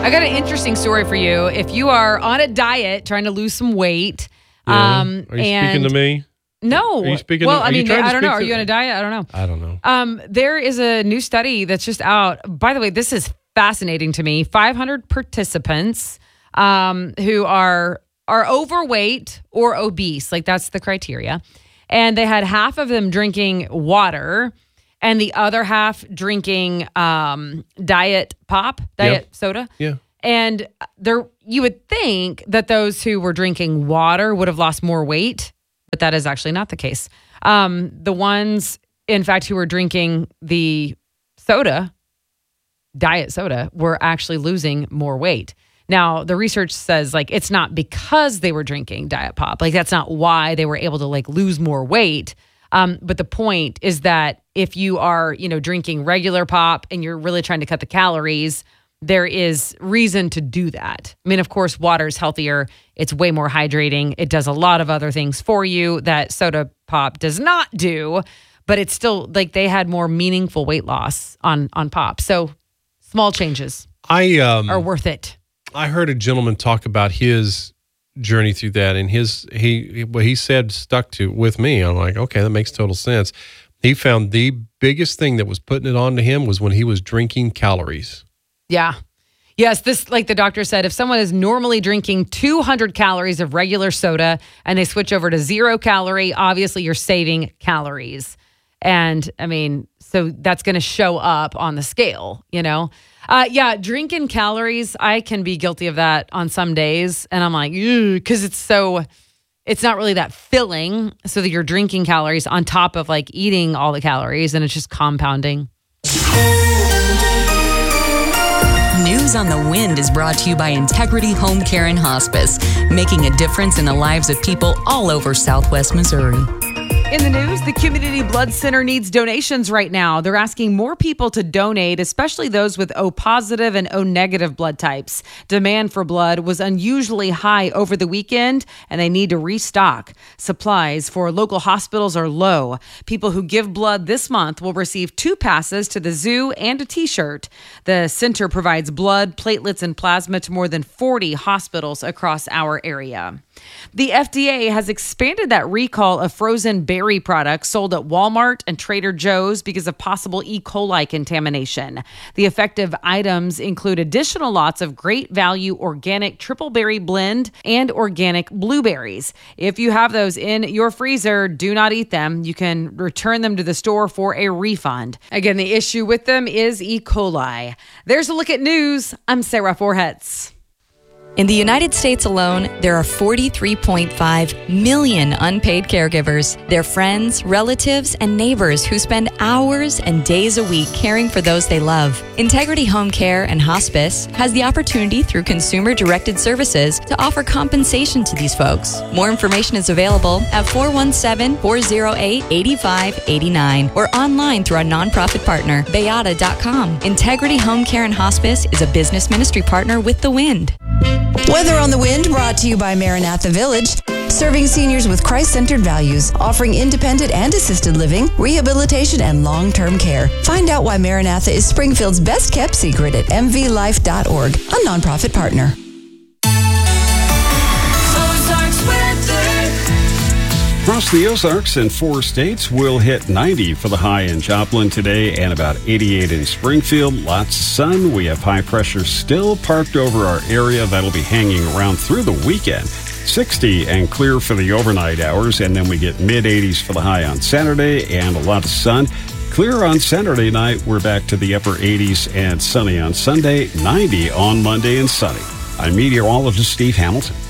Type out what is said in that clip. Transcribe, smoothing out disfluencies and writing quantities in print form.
I got an interesting story for you. If you are on a diet trying to lose some weight, Are you speaking to me? No. Are you speaking well, to, I mean, I don't know. Are you on a diet? I don't know. I don't know. There is a new study that's just out. By the way, this is fascinating to me. 500 participants who are overweight or obese, like that's the criteria. And they had half of them drinking water and the other half drinking diet soda. Yeah. And you would think that those who were drinking water would have lost more weight, but that is actually not the case. The ones, in fact, who were drinking the diet soda, were actually losing more weight. Now, the research says it's not because they were drinking diet pop. That's not why they were able to lose more weight. But the point is that if you are, drinking regular pop and you're really trying to cut the calories, there is reason to do that. I mean, of course, water is healthier. It's way more hydrating. It does a lot of other things for you that soda pop does not do, but it's still they had more meaningful weight loss on pop. So small changes are worth it. I heard a gentleman talk about his journey through that, and what he said stuck with me. I'm like, okay, that makes total sense. He found the biggest thing that was putting it on to him was when he was drinking calories. Yeah. Yes, this, like the doctor said, if someone is normally drinking 200 calories of regular soda and they switch over to 0 calorie, obviously you're saving calories. And I mean, so that's going to show up on the scale, drinking calories, I can be guilty of that on some days. And I'm like, because it's not really that filling. So that you're drinking calories on top of eating all the calories, and it's just compounding. News on the Wind is brought to you by Integrity Home Care and Hospice, making a difference in the lives of people all over Southwest Missouri. In the news, the Community Blood Center needs donations right now. They're asking more people to donate, especially those with O positive and O negative blood types. Demand for blood was unusually high over the weekend, and they need to restock. Supplies for local hospitals are low. People who give blood this month will receive 2 passes to the zoo and a T-shirt. The center provides blood, platelets, and plasma to more than 40 hospitals across our area. The FDA has expanded that recall of frozen berry products sold at Walmart and Trader Joe's because of possible E. coli contamination. The affected items include additional lots of great value organic triple berry blend and organic blueberries. If you have those in your freezer, do not eat them. You can return them to the store for a refund. Again, the issue with them is E. coli. There's a look at news. I'm Sarah Forhetz. In the United States alone, there are 43.5 million unpaid caregivers. They're friends, relatives, and neighbors who spend hours and days a week caring for those they love. Integrity Home Care and Hospice has the opportunity through consumer-directed services to offer compensation to these folks. More information is available at 417-408-8589 or online through our nonprofit partner, Bayada.com. Integrity Home Care and Hospice is a business ministry partner with The Wind. Weather on the Wind brought to you by Maranatha Village, serving seniors with Christ-centered values, offering independent and assisted living, rehabilitation, and long-term care. Find out why Maranatha is Springfield's best-kept secret at mvlife.org, a nonprofit partner. Across the Ozarks and 4 states, we'll hit 90 for the high in Joplin today and about 88 in Springfield. Lots of sun. We have high pressure still parked over our area. That'll be hanging around through the weekend. 60 and clear for the overnight hours, and then we get mid-80s for the high on Saturday and a lot of sun. Clear on Saturday night. We're back to the upper 80s and sunny on Sunday. 90 on Monday and sunny. I'm meteorologist Steve Hamilton.